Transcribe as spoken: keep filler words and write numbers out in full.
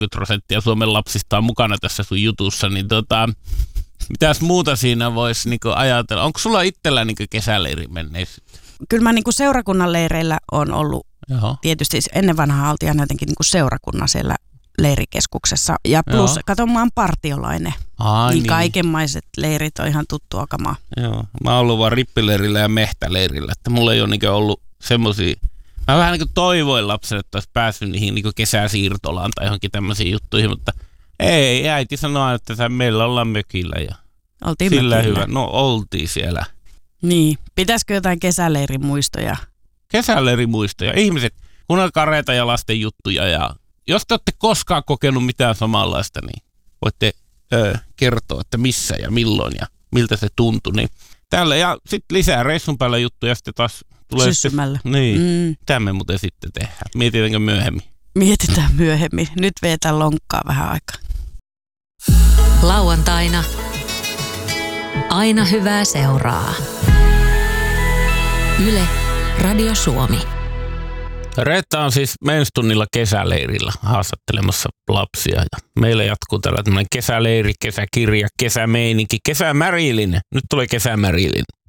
seitsemänkymmentä prosenttia Suomen lapsista on mukana tässä sun jutussa, niin tota, mitäs muuta siinä voisi niinku ajatella? Onko sulla itsellä niinku kesäleiri menneisyyttä? Kyllä mä niinku seurakunnan leireillä on ollut. Joo. Tietysti ennen vanhaa oltiin aina jotenkin niinku seurakunnan siellä leirikeskuksessa. Ja plus, Joo. kato, mä oon partiolainen. Ai niin, niin kaikenmaiset leirit on ihan tuttua kamaa. Joo, mä oon ollut vaan rippileirillä ja mehtäleirillä, että mulla ei ole niinku ollut semmosia. Mä vähän niinku toivoin lapselle, että olisi päässyt niihin niinku kesäsiirtolaan tai johonkin tämmöisiin juttuihin, mutta ei, äiti sanoi, että meillä ollaan mökillä ja oltiin sillä mökillä. Hyvä. No oltiin siellä. Niin, pitäisikö jotain kesäleirimuistoja? Kesäleirimuistoja. Ihmiset, kuunnelkaa Reeta ja lasten juttuja ja jos te olette koskaan kokenut mitään samanlaista, niin voitte ö, kertoa, että missä ja milloin ja miltä se tuntui. Niin tällä ja sitten lisää reissun päällä juttuja sitten taas tulee. Syssymällä. Sitten, niin, mm. Mitä me muuten sitten tehdään? Mietitäänkö myöhemmin? Mietitään myöhemmin. Nyt vetään lonkkaa vähän aikaa. Lauantaina. Aina hyvää seuraa. Yle, Radio Suomi. Reetta on siis menstunnilla kesäleirillä haastattelemassa lapsia. Ja meillä jatkuu tällä tämmöinen kesäleiri, kesäkirja, kesämeininki, kesämärillinen. Nyt tulee kesämärillinen.